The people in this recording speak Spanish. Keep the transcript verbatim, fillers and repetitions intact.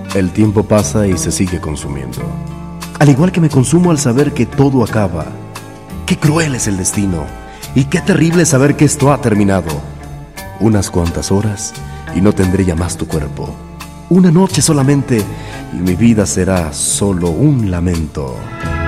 El tiempo pasa y se sigue consumiendo, al igual que me consumo al saber que todo acaba. Qué cruel es el destino, y qué terrible saber que esto ha terminado. Unas cuantas horas y no tendré ya más tu cuerpo. Una noche solamente y mi vida será solo un lamento.